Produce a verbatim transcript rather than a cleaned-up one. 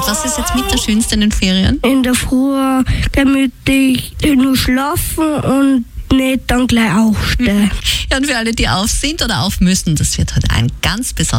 Und was ist jetzt mit der Schönste in den Ferien? In der Früh gemütlich nur schlafen und nicht dann gleich aufstehen. Ja, und für alle, die auf sind oder auf müssen, das wird heute ein ganz besonderes